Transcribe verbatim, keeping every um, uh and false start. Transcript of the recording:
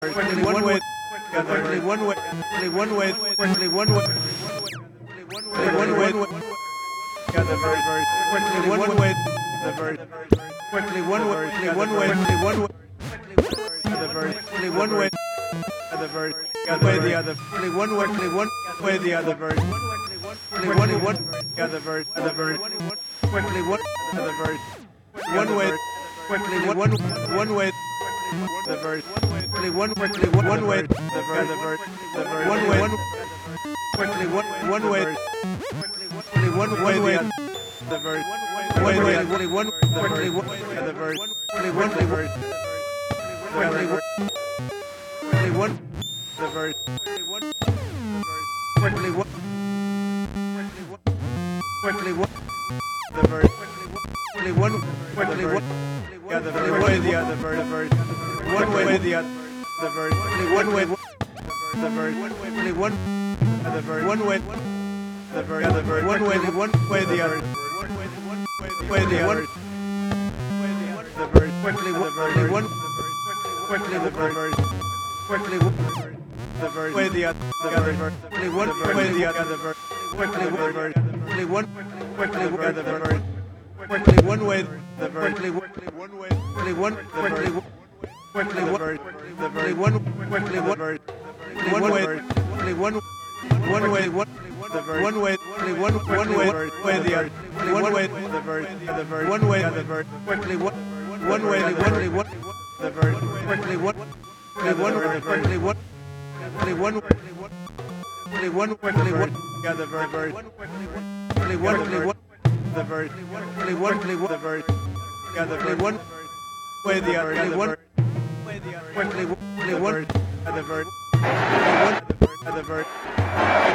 Quickly one way, quickly one way, quickly one way, quickly one way, quickly one way, gather very very quickly one way, the very quickly one way, quickly one way, quickly one way, the very quickly one way, the very way the other, quickly one way, quickly one way the other very quickly one one gather very the very quickly one the very one way, quickly one one way. The verse, quickly one, quickly one, one way, the verse, the verse, the verse, one way, one, quickly one, one way, quickly one way, the verse, way, way, quickly one, quickly one, the verse, quickly one, the verse, quickly one, quickly one, the verse, quickly one, quickly one, the verse, quickly one, quickly one. Yeah, the very way the other verse, the verse, one way the other, the verse, one way, the verse, quickly one, the verse, one way, the verse, the verse, one way, one way the other, way the other, the verse, quickly one, quickly one, quickly the verse, quickly one, the verse, way the other, the verse, quickly one, way the other, the verse, quickly one, quickly one, quickly the verse. Quickly one way, the very quickly one way, quickly one, quickly quickly one, the very one, quickly one, one way, quickly one, one way, one, the very one way, quickly one, one way, way the other, one way, the very, the very one way, the very quickly one, one way, quickly one, the very quickly one, quickly one, quickly one, quickly one, quickly one, quickly one, yeah, the very very, quickly one, quickly one. The verse, play one, play one, the verse, yeah, the play one, way the other, play one, play one, play one, the verse, the verse, play one, the verse.